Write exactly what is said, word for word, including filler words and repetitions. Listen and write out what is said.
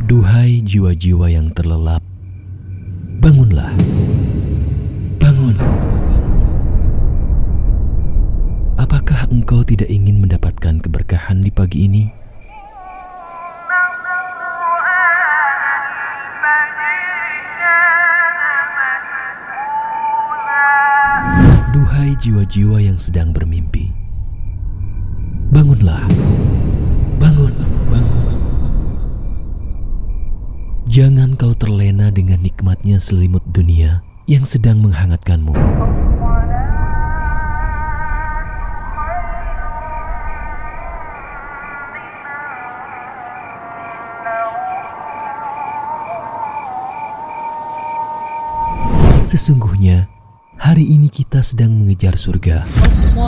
Duhai jiwa-jiwa yang terlelap, bangunlah, bangun. Apakah engkau tidak ingin mendapatkan keberkahan di pagi ini? Duhai jiwa-jiwa yang sedang bermimpi, bangunlah, bangun, bangun. Jangan kau terlena dengan nikmatnya selimut dunia yang sedang menghangatkanmu. Sesungguhnya hari ini kita sedang mengejar surga.